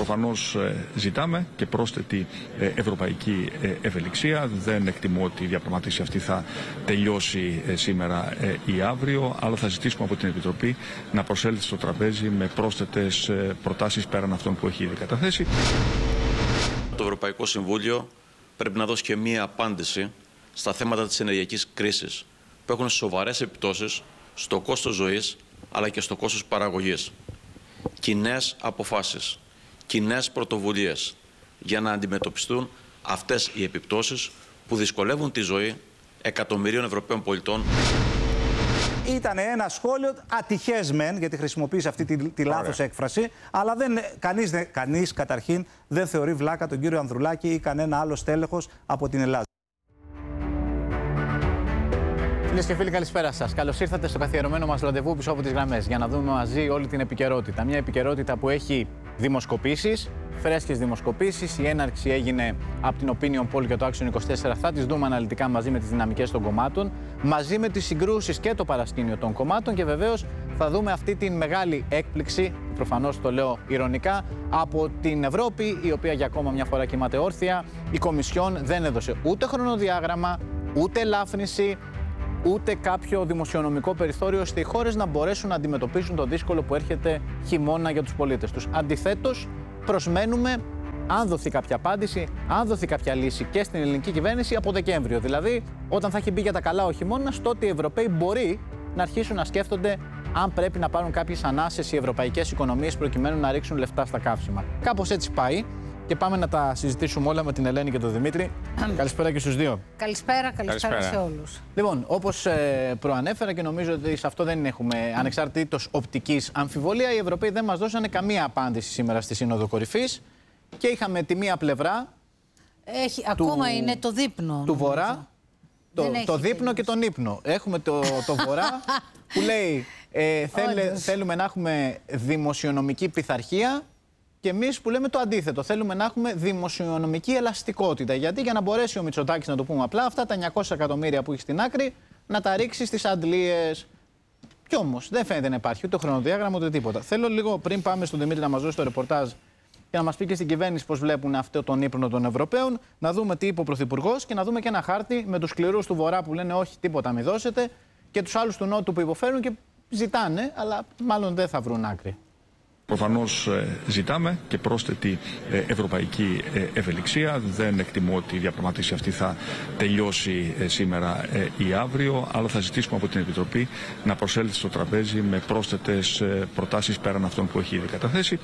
Προφανώς ζητάμε και πρόσθετη ευρωπαϊκή ευελιξία. Δεν εκτιμώ ότι η διαπραγματεύση αυτή θα τελειώσει σήμερα ή αύριο, αλλά θα ζητήσουμε από την Επιτροπή να προσέλθει στο τραπέζι με πρόσθετες προτάσεις πέραν αυτών που έχει ήδη καταθέσει. Το Ευρωπαϊκό Συμβούλιο πρέπει να δώσει και μία απάντηση στα θέματα της ενεργειακής κρίσης, που έχουν σοβαρές επιπτώσεις στο κόστος ζωής αλλά και στο κόστος παραγωγής. Κοινές αποφάσεις, κοινές πρωτοβουλίες για να αντιμετωπιστούν αυτές οι επιπτώσεις που δυσκολεύουν τη ζωή εκατομμυρίων Ευρωπαίων πολιτών. Ήταν ένα σχόλιο ατυχές μεν, γιατί χρησιμοποίησε αυτή τη λάθος έκφραση, αλλά κανείς καταρχήν δεν θεωρεί βλάκα τον κύριο Ανδρουλάκη ή κανένα άλλο στέλεχος από την Ελλάδα. Φίλες και φίλοι, καλησπέρα σας. Καλώς ήρθατε στο καθιερωμένο μας ραντεβού πίσω από τις γραμμές για να δούμε μαζί όλη την επικαιρότητα. Μια επικαιρότητα που έχει δημοσκοπήσεις, φρέσκες δημοσκοπήσεις. Η έναρξη έγινε από την Opinion Poll για το Action 24. Θα τις δούμε αναλυτικά μαζί με τις δυναμικές των κομμάτων, μαζί με τις συγκρούσεις και το παρασκήνιο των κομμάτων και βεβαίως θα δούμε αυτή την μεγάλη έκπληξη, προφανώς το λέω ειρωνικά, από την Ευρώπη, η οποία για ακόμα μια φορά κοιμάται όρθια. Η Κομισιόν δεν έδωσε ούτε χρονοδιάγραμμα, ούτε ελάφρυνση, ούτε κάποιο δημοσιονομικό περιθώριο ώστε οι χώρες να μπορέσουν να αντιμετωπίσουν το δύσκολο που έρχεται χειμώνα για τους πολίτες τους. Αντιθέτως, προσμένουμε, αν δοθεί κάποια απάντηση, αν δοθεί κάποια λύση και στην ελληνική κυβέρνηση από Δεκέμβριο. Δηλαδή, όταν θα έχει μπει για τα καλά ο χειμώνας, τότε οι Ευρωπαίοι μπορεί να αρχίσουν να σκέφτονται αν πρέπει να πάρουν κάποιες ανάσες οι ευρωπαϊκές οικονομίες προκειμένου να ρίξουν λεφτά στα καύσιμα. Κάπως έτσι πάει. Και πάμε να τα συζητήσουμε όλα με την Ελένη και τον Δημήτρη. Καλησπέρα και στους δύο. Καλησπέρα σε όλους. Λοιπόν, όπως προανέφερα και νομίζω ότι σε αυτό δεν έχουμε ανεξαρτήτως οπτικής αμφιβολία, οι Ευρωπαίοι δεν μας δώσανε καμία απάντηση σήμερα στη Σύνοδο Κορυφής και είχαμε τη μία πλευρά. Ακόμα είναι το δείπνο. Του Βορρά. Το δείπνο και τον ύπνο. Έχουμε το Βορρά που λέει θέλουμε να έχουμε δημοσιονομική πειθαρχία. Και εμείς που λέμε το αντίθετο, θέλουμε να έχουμε δημοσιονομική ελαστικότητα. Γιατί για να μπορέσει ο Μητσοτάκης, να το πούμε απλά, αυτά τα 900 εκατομμύρια που έχει στην άκρη, να τα ρίξει στις αντλίες. Κι όμως δεν φαίνεται να υπάρχει ούτε χρονοδιάγραμμα ούτε τίποτα. Θέλω λίγο πριν πάμε στον Δημήτρη να μας δώσει το ρεπορτάζ και να μας πει και στην κυβέρνηση πώς βλέπουν αυτό τον ύπνο των Ευρωπαίων, να δούμε τι είπε ο Πρωθυπουργός και να δούμε και ένα χάρτη με τους σκληρούς του Βορρά που λένε όχι, τίποτα μη δώσετε, και τους άλλους του Νότου που υποφέρουν και ζητάνε, αλλά μάλλον δεν θα βρουν άκρη. Προφανώς ζητάμε και πρόσθετη ευρωπαϊκή ευελιξία. Δεν εκτιμώ ότι η διαπραγματεύση αυτή θα τελειώσει σήμερα ή αύριο, αλλά θα ζητήσουμε από την Επιτροπή να προσέλθει στο τραπέζι με πρόσθετες προτάσεις πέραν αυτών που έχει ήδη καταθέσει.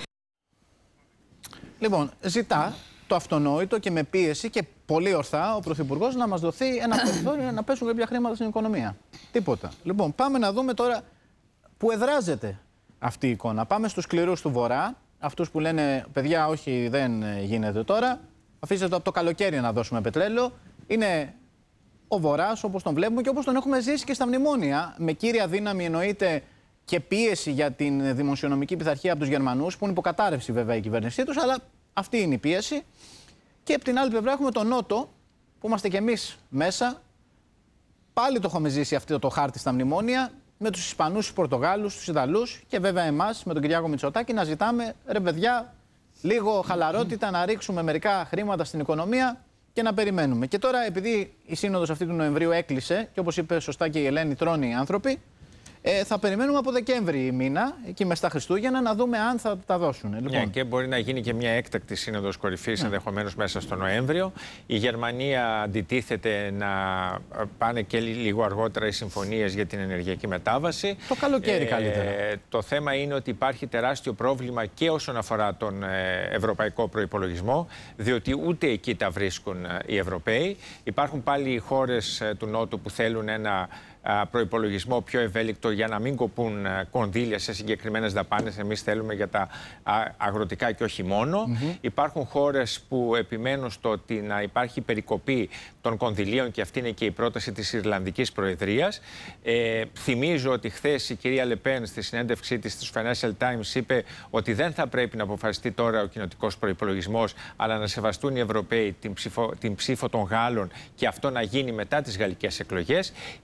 Λοιπόν, ζητά το αυτονόητο και με πίεση και πολύ ορθά ο Πρωθυπουργός να μας δοθεί ένα περιθώριο να πέσουν κάποια χρήματα στην οικονομία. Τίποτα. Λοιπόν, πάμε να δούμε τώρα που εδράζεται αυτή η εικόνα. Πάμε στους σκληρούς του Βορρά, αυτούς που λένε παιδιά όχι δεν γίνεται τώρα, αφήστε το από το καλοκαίρι να δώσουμε πετρέλαιο. Είναι ο Βορράς όπως τον βλέπουμε και όπως τον έχουμε ζήσει και στα μνημόνια, με κύρια δύναμη εννοείται και πίεση για την δημοσιονομική πειθαρχία από τους Γερμανούς, που είναι υποκατάρρευση βέβαια η κυβέρνησή τους, αλλά αυτή είναι η πίεση. Και από την άλλη πλευρά έχουμε τον Νότο, που είμαστε κι εμείς μέσα, πάλι το έχουμε ζήσει αυτό το χάρτη στα μνημόνια, με τους Ισπανούς, τους Πορτογάλους, τους Ιταλούς και βέβαια εμάς με τον Κυριάκο Μητσοτάκη να ζητάμε ρε παιδιά, λίγο χαλαρότητα, να ρίξουμε μερικά χρήματα στην οικονομία και να περιμένουμε. Και τώρα, επειδή η σύνοδος αυτή του Νοεμβρίου έκλεισε και όπως είπε σωστά και η Ελένη, τρώνε οι άνθρωποι, θα περιμένουμε από Δεκέμβρη μήνα, εκεί μες στα Χριστούγεννα, να δούμε αν θα τα δώσουν. Λοιπόν. Ναι, και μπορεί να γίνει και μια έκτακτη σύνοδος κορυφής, ενδεχομένως μέσα στο Νοέμβριο. Η Γερμανία αντιτίθεται να πάνε και λίγο αργότερα οι συμφωνίες για την ενεργειακή μετάβαση. Το καλοκαίρι καλύτερα. Το θέμα είναι ότι υπάρχει τεράστιο πρόβλημα και όσον αφορά τον ευρωπαϊκό προϋπολογισμό, διότι ούτε εκεί τα βρίσκουν οι Ευρωπαίοι. Υπάρχουν πάλι χώρες του Νότου που θέλουν ένα προϋπολογισμό πιο ευέλικτο για να μην κοπούν κονδύλια σε συγκεκριμένες δαπάνες. Εμείς θέλουμε για τα αγροτικά και όχι μόνο. Υπάρχουν χώρες που επιμένουν στο ότι να υπάρχει περικοπή των κονδυλίων και αυτή είναι και η πρόταση της Ιρλανδικής Προεδρίας. Θυμίζω ότι χθες η κυρία Λεπέν στη συνέντευξή της στους Financial Times είπε ότι δεν θα πρέπει να αποφασιστεί τώρα ο κοινοτικός προϋπολογισμός, αλλά να σεβαστούν οι Ευρωπαίοι την ψήφο των Γάλλων και αυτό να γίνει μετά τις γαλλικές εκλογές. Η ίδια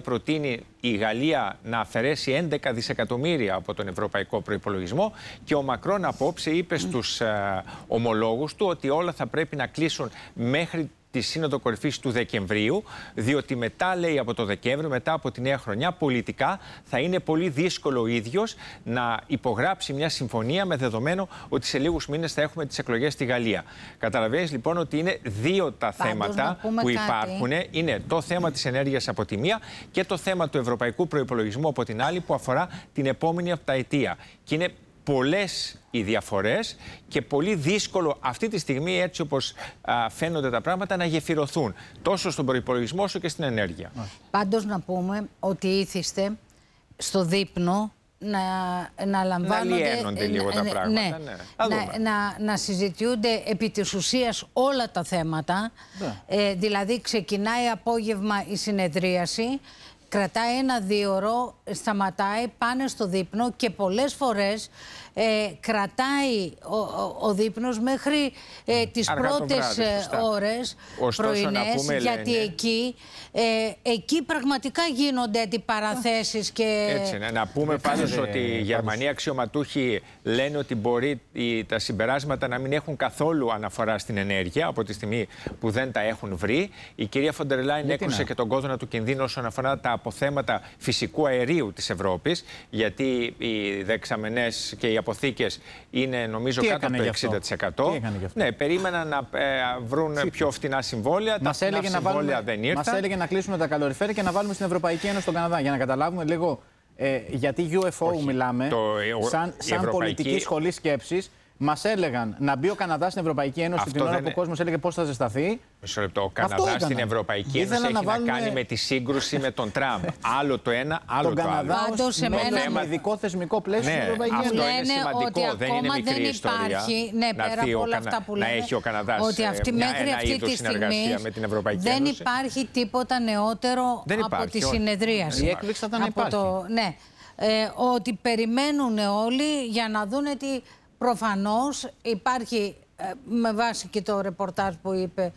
προτείνει η Γαλλία να αφαιρέσει 11 δισεκατομμύρια από τον ευρωπαϊκό προϋπολογισμό και ο Μακρόν απόψε είπε στους ομολόγους του ότι όλα θα πρέπει να κλείσουν μέχρι τη Σύνοδο Κορυφής του Δεκεμβρίου, διότι μετά, λέει, από το Δεκέμβριο, μετά από τη νέα χρονιά, πολιτικά θα είναι πολύ δύσκολο ο ίδιος να υπογράψει μια συμφωνία με δεδομένο ότι σε λίγους μήνες θα έχουμε τις εκλογές στη Γαλλία. Καταλαβαίνεις λοιπόν ότι είναι δύο τα θέματα που υπάρχουν. Είναι το θέμα της ενέργειας από τη μία και το θέμα του ευρωπαϊκού προϋπολογισμού από την άλλη, που αφορά την επόμενη επταετία. Και είναι πολλές οι διαφορές και πολύ δύσκολο αυτή τη στιγμή, έτσι όπως φαίνονται τα πράγματα, να γεφυρωθούν τόσο στον προϋπολογισμό όσο και στην ενέργεια. Πάντως να πούμε ότι ήθιστε στο δείπνο να λαμβάνονται... Να λιένονται λίγο τα πράγματα. Να συζητιούνται επί της ουσίας όλα τα θέματα. Δηλαδή ξεκινάει απόγευμα η συνεδρίαση, κρατάει 1-2 ώρο, σταματάει, πάνε στο δείπνο και πολλές φορές κρατάει ο δείπνος μέχρι τις πρώτες ώρες πρωινές, γιατί εκεί πραγματικά γίνονται αντιπαραθέσεις και... Έτσι, να πούμε πάντως ότι οι Γερμανοί αξιωματούχοι λένε ότι μπορεί τα συμπεράσματα να μην έχουν καθόλου αναφορά στην ενέργεια από τη στιγμή που δεν τα έχουν βρει. Η κυρία Φοντερ Λάιν έκρουσε και τον κόδωνα του κινδύνου όσον αφορά τα αποθέματα φυσικού αερίου της Ευρώπης, γιατί οι δεξαμενές και οι αποθήκες είναι νομίζω κάτω από το 60%. Ναι, περίμεναν να βρουν πιο φτηνά συμβόλαια. Τα φτηνά συμβόλαια δεν ήρθαν. Μας έλεγε να κλείσουμε τα καλοριφέρ και να βάλουμε στην Ευρωπαϊκή Ένωση τον Καναδά. Για να καταλάβουμε λίγο γιατί UFO μιλάμε, σαν πολιτική σχολή σκέψης. Μας έλεγαν να μπει ο Καναδάς στην Ευρωπαϊκή Ένωση την ώρα που ο κόσμος έλεγε πώς θα ζεσταθεί. Μισό λεπτό. Ο Καναδάς στην Ευρωπαϊκή Ένωση έχει να κάνει με τη σύγκρουση με τον Τραμπ. Άλλο το ένα, άλλο το άλλο. Πάντως σε μένα ειδικό θεσμικό πλαίσιο στην Ευρωπαϊκή Ένωση. Αυτό είναι σημαντικό. Δεν είναι μικρή ιστορία. Ναι, πέρα από όλα αυτά που λέμε, να έχει ο Καναδάς ότι μέχρι αυτή τη στιγμή δεν υπάρχει τίποτα νεότερο από τη συνεδρίαση. Η έκπληξη θα ήταν να υπάρχει. Ναι, ότι περιμένουν όλοι για να δούνε τι. Προφανώς υπάρχει, με βάση και το ρεπορτάζ που είπε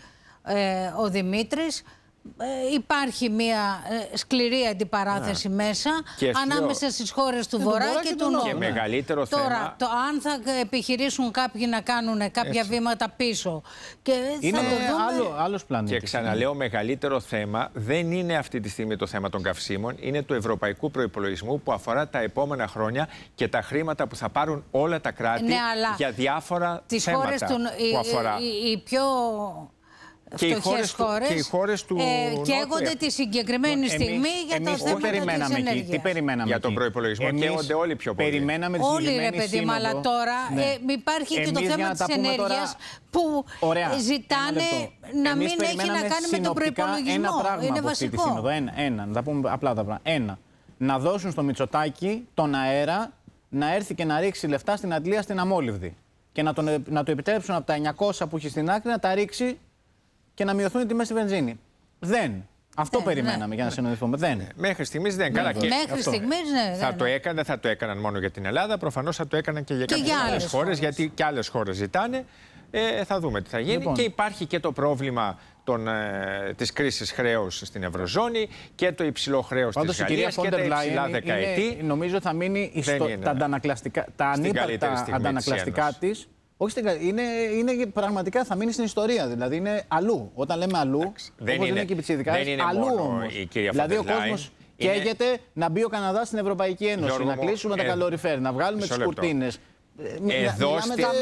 ο Δημήτρης, υπάρχει μια σκληρή αντιπαράθεση μέσα ανάμεσα στις χώρες του Βορρά και του Νότου. Και μεγαλύτερο τώρα, θέμα... το αν θα επιχειρήσουν κάποιοι να κάνουν κάποια βήματα πίσω. Και είναι άλλος πλανήτης. Και ξαναλέω, μεγαλύτερο θέμα δεν είναι αυτή τη στιγμή το θέμα των καυσίμων, είναι του ευρωπαϊκού προϋπολογισμού που αφορά τα επόμενα χρόνια και τα χρήματα που θα πάρουν όλα τα κράτη για διάφορα θέματα που αφορά. Οι πιο... Και οι χώρες του καίγονται τη συγκεκριμένη στιγμή για τα θέματα της ενέργειας. Τι περιμέναμε για τον προϋπολογισμό καίγονται όλοι πιο πολύ. Περιμέναμε τη όλοι ρε παιδί μου, αλλά τώρα υπάρχει και το θέμα της ενέργειας που ζητάνε να μην έχει να κάνει με τον προϋπολογισμό. Ένα πράγμα είναι από βασικό. αυτή τη σύνοδο. Να τα πούμε απλά τα πράγματα. Ένα, να δώσουν στο Μητσοτάκη τον αέρα να έρθει και να ρίξει λεφτά στην αντλία στην Αμόλυβδη. Και να το επιτρέψουν από τα 900 που έχει στην άκρη να τα ρίξει και να μειωθούν οι τιμές στη βενζίνη. Δεν. Αυτό περιμέναμε για να συνοδευτούμε. Δεν. Μέχρι στιγμής δεν. Καλά, μέχρι στιγμής ναι. Θα το έκαναν μόνο για την Ελλάδα. Προφανώς θα το έκαναν και για κάποιες άλλες χώρες. Γιατί και άλλες χώρες ζητάνε. Θα δούμε τι θα γίνει. Λοιπόν. Και υπάρχει και το πρόβλημα της κρίσης χρέους στην Ευρωζώνη και το υψηλό χρέος της Γαλλίας και τα υψηλά δεκαετή. Νομίζω θα μείνει τα ανύπαρκτα αντανακλαστικά της. Όχι, είναι πραγματικά θα μείνει στην ιστορία. Δηλαδή είναι αλλού. Όταν λέμε αλλού, όπως είναι και οι πιτσιρικάδες, αλλού όμως. Δηλαδή ο κόσμος καίγεται να μπει ο Καναδάς στην Ευρωπαϊκή Ένωση, να κλείσουμε τα καλοριφέρ, να βγάλουμε τις κουρτίνες. Εδώ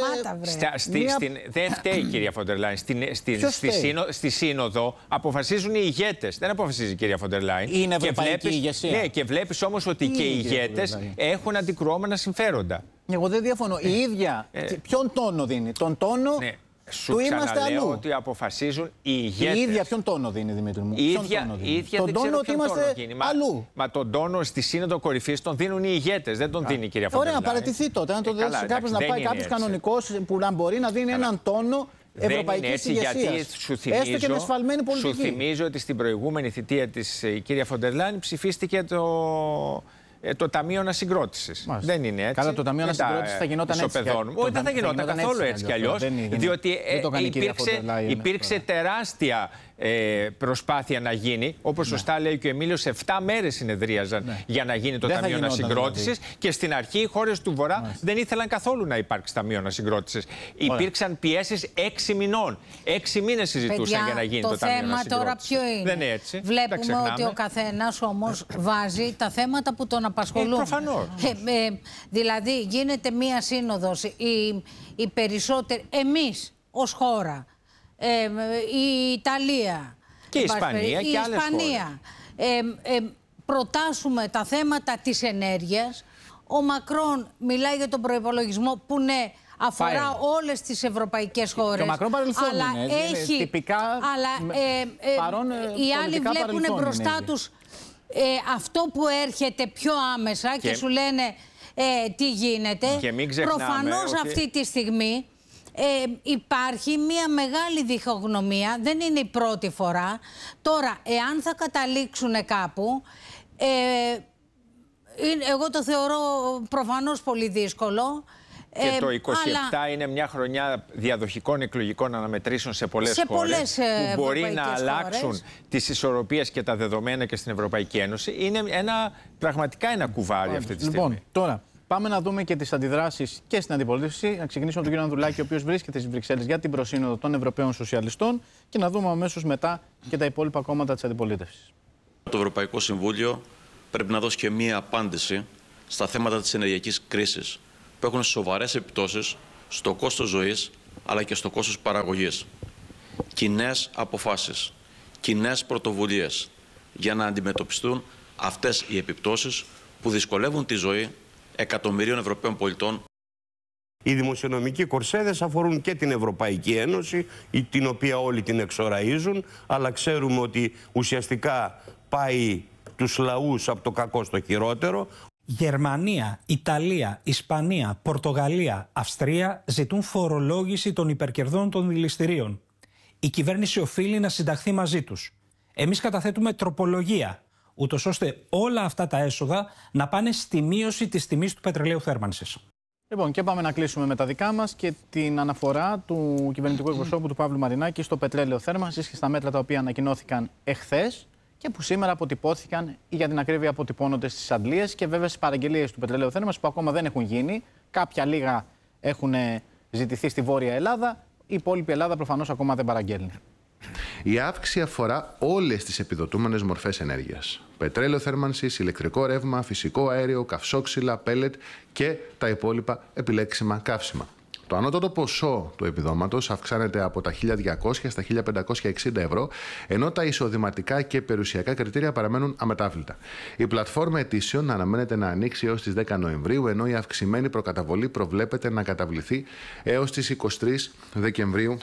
δεν φταίει η κυρία Φοντερ Λάιν. Στη Σύνοδο αποφασίζουν οι ηγέτες. Δεν αποφασίζει η κυρία Φοντερ Λάιν. Είναι ευρωπαϊκή ηγεσία. Ναι, και βλέπεις όμως ότι και οι ηγέτες έχουν αντικρουόμενα συμφέροντα. Εγώ δεν διαφωνώ. Η ίδια. Ποιον τόνο δίνει? Τον τόνο του είμαστε αλλού. Ότι αποφασίζουν οι ηγέτες. Η ίδια ποιον τόνο δίνει, Δημήτρη μου? Η ίδια τον τόνο ότι είμαστε αλλού. Μα τον τόνο στη Σύνοδο Κορυφής τον δίνουν οι ηγέτες, δεν τον δίνει η κυρία Φοντερ Λάιν. Ωραία, παραιτηθεί τότε. Αν το δώσει κάποιος να πάει, κάποιος κανονικός που να μπορεί να δίνει έναν τόνο ευρωπαϊκής ηγεσίας. Έστω και με ασφαλμένη πολιτική. Σου θυμίζω ότι στην προηγούμενη θητεία της η κυρία Φοντερ Λάιν ψηφίστηκε το Ταμείο Ανασυγκρότησης. Δεν είναι έτσι. Καλά, το Ταμείο Ανασυγκρότησης θα γινόταν έτσι. Όχι, δεν θα γινόταν καθόλου έτσι κι αλλιώς. Διότι υπήρξε τεράστια προσπάθεια να γίνει. Όπως σωστά λέει και ο Εμίλιος, 7 μέρες συνεδρίαζαν για να γίνει το Ταμείο Ανασυγκρότησης. Και στην αρχή οι χώρες του Βορρά δεν ήθελαν καθόλου να υπάρξει Ταμείο Ανασυγκρότησης. Υπήρξαν πιέσεις 6 μηνών. 6 μήνες συζητούσαν για να γίνει το Ταμείο Ανασυγκρότησης. Τώρα ποιο είναι. Δεν είναι έτσι. Βλέπουμε ότι ο καθένας όμως βάζει τα θέματα που τον απασχολούν. Προφανώς. Δηλαδή γίνεται μία σύνοδος, οι περισσότεροι, εμείς ως χώρα, η Ιταλία και η Ισπανία και άλλες χώρες. Προτάσουμε τα θέματα της ενέργειας. Ο Μακρόν μιλάει για τον προϋπολογισμό που ναι, αφορά όλες τις ευρωπαϊκές χώρες. Και ο Μακρόν παρελθόν αλλά είναι, έχει, τυπικά οι άλλοι βλέπουν μπροστά τους αυτό που έρχεται πιο άμεσα και σου λένε τι γίνεται. Και μην ξεχνάμε προφανώς ότι αυτή τη στιγμή υπάρχει μια μεγάλη διχογνωμία, δεν είναι η πρώτη φορά. Τώρα, εάν θα καταλήξουν κάπου, εγώ το θεωρώ προφανώς πολύ δύσκολο. Και το 27 είναι μια χρονιά διαδοχικών εκλογικών αναμετρήσεων σε πολλές χώρες που μπορεί να αλλάξουν τις ισορροπίες και τα δεδομένα και στην Ευρωπαϊκή Ένωση. Είναι πραγματικά ένα κουβάρι αυτή τη στιγμή. Λοιπόν, τώρα πάμε να δούμε και τις αντιδράσεις και στην αντιπολίτευση. Να ξεκινήσουμε από τον κύριο Ανδρουλάκη, ο οποίος βρίσκεται στις Βρυξέλλες για την προσύνοδο των Ευρωπαίων Σοσιαλιστών, και να δούμε αμέσως μετά και τα υπόλοιπα κόμματα της αντιπολίτευσης. Το Ευρωπαϊκό Συμβούλιο πρέπει να δώσει και μία απάντηση στα θέματα της ενεργειακής κρίσης, που έχουν σοβαρές επιπτώσεις στο κόστος ζωής αλλά και στο κόστος παραγωγής. Κοινές αποφάσεις, κοινές πρωτοβουλίες για να αντιμετωπιστούν αυτές οι επιπτώσεις που δυσκολεύουν τη ζωή εκατομμυρίων Ευρωπαίων πολιτών. Οι δημοσιονομικοί κορσέδες αφορούν και την Ευρωπαϊκή Ένωση, την οποία όλοι την εξοραΐζουν, αλλά ξέρουμε ότι ουσιαστικά πάει τους λαούς από το κακό στο χειρότερο. Γερμανία, Ιταλία, Ισπανία, Πορτογαλία, Αυστρία ζητούν φορολόγηση των υπερκερδών των δηληστηρίων. Η κυβέρνηση οφείλει να συνταχθεί μαζί τους. Εμείς καταθέτουμε τροπολογία, ούτως ώστε όλα αυτά τα έσοδα να πάνε στη μείωση της τιμής του πετρελαίου θέρμανσης. Λοιπόν, και πάμε να κλείσουμε με τα δικά μας και την αναφορά του κυβερνητικού εκπροσώπου του Παύλου Μαρινάκη στο πετρέλαιο θέρμανσης και στα μέτρα τα οποία ανακοινώθηκαν εχθές και που σήμερα αποτυπώθηκαν, ή για την ακρίβεια αποτυπώνονται στις αντλίες και βέβαια στις παραγγελίες του πετρελαίου θέρμανσης που ακόμα δεν έχουν γίνει. Κάποια λίγα έχουν ζητηθεί στη Βόρεια Ελλάδα, η υπόλοιπη Ελλάδα προφανώς ακόμα δεν παραγγέλνει. Η αύξηση αφορά όλες τις επιδοτούμενες μορφές ενέργειας. Πετρέλαιο θέρμανσης, ηλεκτρικό ρεύμα, φυσικό αέριο, καυσόξυλα, πέλετ και τα υπόλοιπα επιλέξιμα καύσιμα. Το ανώτατο ποσό του επιδόματος αυξάνεται από τα 1.200 στα 1.560 ευρώ, ενώ τα εισοδηματικά και περιουσιακά κριτήρια παραμένουν αμετάβλητα. Η πλατφόρμα αιτήσεων αναμένεται να ανοίξει έως τις 10 Νοεμβρίου, ενώ η αυξημένη προκαταβολή προβλέπεται να καταβληθεί έως τις 23 Δεκεμβρίου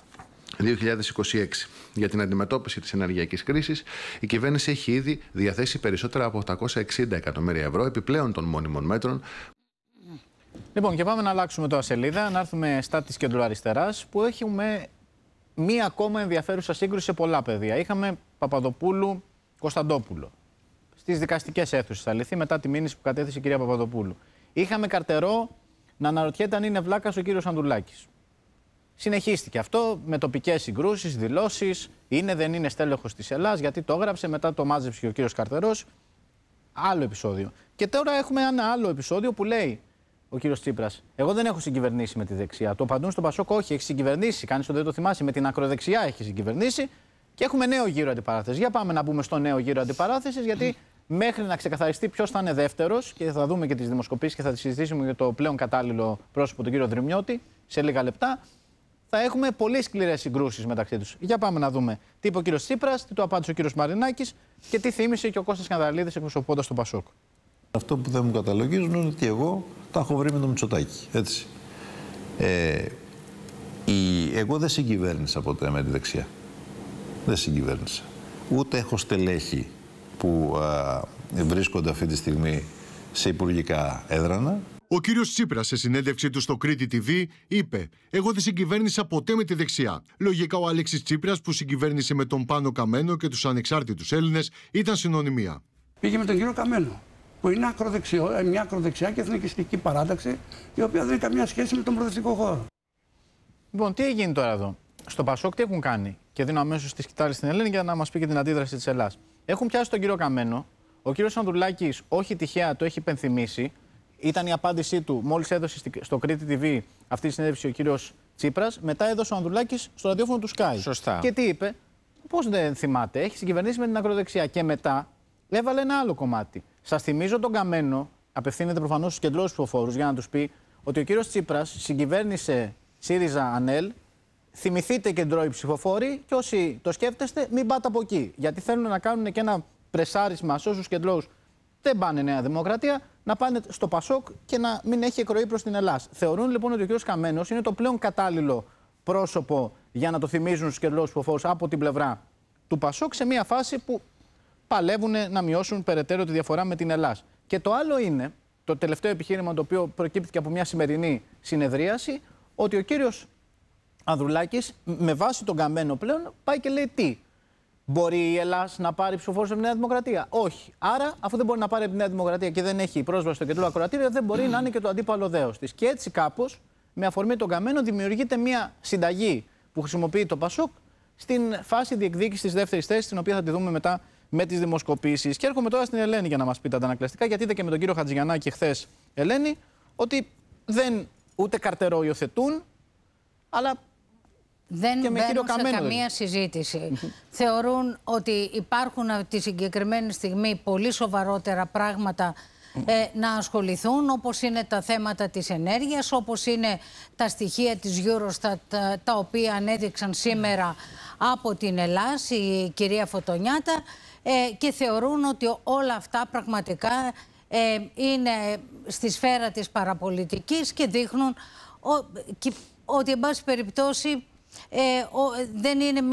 2026. Για την αντιμετώπιση της ενεργειακής κρίσης, η κυβέρνηση έχει ήδη διαθέσει περισσότερα από 860 εκατομμύρια ευρώ επιπλέον των μόνιμων μέτρων. Λοιπόν, και πάμε να αλλάξουμε τώρα σελίδα, να έρθουμε στα της κεντροαριστεράς, που έχουμε μία ακόμα ενδιαφέρουσα σύγκρουση σε πολλά πεδία. Είχαμε Παπαδοπούλου-Κωνσταντόπουλο στις δικαστικές αίθουσες, θα λυθεί μετά τη μήνυση που κατέθεσε η κυρία Παπαδοπούλου. Είχαμε Καρτερό να αναρωτιέται αν είναι βλάκας ο κύριος Ανδρουλάκης. Συνεχίστηκε αυτό με τοπικές συγκρούσεις, δηλώσεις, είναι δεν είναι στέλεχος της Ελλάδας, γιατί το έγραψε, μετά το μάζεψε και ο κύριος Καρτερός. Άλλο επεισόδιο. Και τώρα έχουμε ένα άλλο επεισόδιο που λέει ο κύριος Τσίπρας: εγώ δεν έχω συγκυβερνήσει με τη δεξιά. Το απαντούν στον Πασόκ: όχι, έχει συγκυβερνήσει. Κανείς δεν το θυμάσαι. Με την ακροδεξιά έχει συγκυβερνήσει. Και έχουμε νέο γύρο αντιπαράθεσης. Για πάμε να μπούμε στο νέο γύρο αντιπαράθεσης, γιατί μέχρι να ξεκαθαριστεί ποιος θα είναι δεύτερος, και θα δούμε και τις δημοσκοπήσεις και θα τις συζητήσουμε για το πλέον κατάλληλο πρόσωπο, τον κύριο Δρυμιώτη, σε λίγα λεπτά, θα έχουμε πολύ σκληρές συγκρούσεις μεταξύ τους. Για πάμε να δούμε τι είπε ο κύριος Τσίπρας, τι το απάντησε ο κύριος Μαρινάκης και τι θύμισε και ο Κώστας Κανδαλίδης εκπροσωπώντας τον Πασόκ. Αυτό που δεν μου καταλογίζουν είναι ότι εγώ τα έχω βρει με τον Μητσοτάκη. Έτσι. Εγώ δεν συγκυβέρνησα ποτέ με τη δεξιά. Δεν συγκυβέρνησα. Ούτε έχω στελέχη που βρίσκονται αυτή τη στιγμή σε υπουργικά έδρανα. Ο κύριος Τσίπρας σε συνέντευξή του στο Κρήτη TV είπε: εγώ δεν συγκυβέρνησα ποτέ με τη δεξιά. Λογικά ο Αλέξης Τσίπρας, που συγκυβέρνησε με τον Πάνο Καμένο και τους ανεξάρτητους Έλληνες, ήταν συνωνυμία. Πήγε με τον κύριο Καμένο. που είναι μια ακροδεξιά και εθνικιστική παράταξη, η οποία δεν έχει καμία σχέση με τον προοδευτικό χώρο. Λοιπόν, τι έγινε τώρα εδώ? Στο Πασόκ τι έχουν κάνει? Και δίνω αμέσως τη σκητάλη στην Ελένη για να μας πει και την αντίδραση της Ελλάς. Έχουν πιάσει τον κύριο Καμένο. Ο κύριος Ανδρουλάκης, όχι τυχαία, το έχει υπενθυμίσει. Ήταν η απάντησή του μόλις έδωσε στο Κρήτη TV αυτή τη συνέντευξη ο κύριος Τσίπρας. Μετά έδωσε ο Ανδρουλάκης στο ραδιόφωνο του Sky. Σωστά. Και τι είπε? Πώς δεν θυμάται? Έχει συγκυβερνήσει με την ακροδεξιά. Και μετά έβαλε ένα άλλο κομμάτι. Σας θυμίζω τον Καμένο, απευθύνεται προφανώς στους κεντρώους ψηφοφόρους για να τους πει ότι ο κύριος Τσίπρας συγκυβέρνησε ΣΥΡΙΖΑ ΑΝΕΛ. Θυμηθείτε κεντρώοι ψηφοφόροι και όσοι το σκέφτεστε, μην πάτε από εκεί. Γιατί θέλουν να κάνουν και ένα πρεσάρισμα σε όσους κεντρώους δεν πάνε Νέα Δημοκρατία, να πάνε στο Πασόκ και να μην έχει εκροή προς την Ελλάδα. Θεωρούν λοιπόν ότι ο κ. Καμένος είναι το πλέον κατάλληλο πρόσωπο για να το θυμίζουν στους κεντρώους ψηφοφόρους από την πλευρά του Πασόκ σε μια φάση που παλεύουν να μειώσουν περαιτέρω τη διαφορά με την Ελλάδα. Και το άλλο είναι, το τελευταίο επιχείρημα το οποίο προκύπτει από μια σημερινή συνεδρίαση, ότι ο κύριος Ανδρουλάκης, με βάση τον Καμένο πλέον, πάει και λέει τι? Μπορεί η Ελλάδα να πάρει ψηφοφόρους από τη Νέα Δημοκρατία? Όχι. Άρα, αφού δεν μπορεί να πάρει από τη Νέα Δημοκρατία και δεν έχει πρόσβαση στο κεντρικό ακροατήριο, δεν μπορεί να είναι και το αντίπαλο δέος της. Και έτσι, κάπως, με αφορμή τον Καμένο, δημιουργείται μια συνταγή που χρησιμοποιεί το Πασόκ στην φάση διεκδίκησης της δεύτερης θέσης, την οποία θα τη δούμε μετά με τις δημοσκοπήσεις. Και έρχομαι τώρα στην Ελένη για να μας πει τα αντανακλαστικά, γιατί είδα και με τον κύριο Χατζηγιαννάκη χθες, Ελένη, ότι δεν ούτε καρτερό υιοθετούν, αλλά. Δεν μπαίνουν σε καμία συζήτηση. Θεωρούν ότι υπάρχουν τη συγκεκριμένη στιγμή πολύ σοβαρότερα πράγματα να ασχοληθούν, όπως είναι τα θέματα της ενέργειας, όπως είναι τα στοιχεία της Eurostat, τα οποία ανέδειξαν σήμερα από την Ελλάδα η κυρία Φωτονιάτα, και θεωρούν ότι όλα αυτά πραγματικά είναι στη σφαίρα της παραπολιτικής και δείχνουν ότι, εν πάση περιπτώσει, δεν είναι